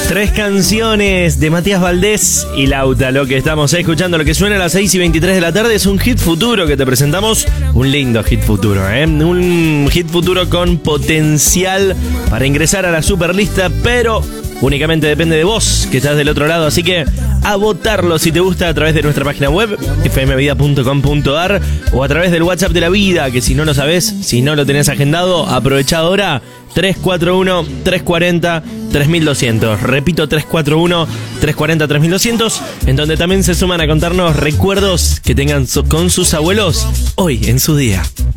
Tres canciones de Matías Valdés y Lauta. Lo que estamos escuchando, lo que suena a las 6:23 de la tarde es un hit futuro que te presentamos. Un lindo hit futuro, un hit futuro con potencial para ingresar a la superlista, pero únicamente depende de vos, que estás del otro lado. Así que a votarlo si te gusta a través de nuestra página web, fmvida.com.ar, o a través del WhatsApp de la vida, que si no lo sabés, si no lo tenés agendado, aprovecha ahora. 341-340-3200. Repito, 341-340-3200, en donde también se suman a contarnos recuerdos que tengan con sus abuelos hoy en su día.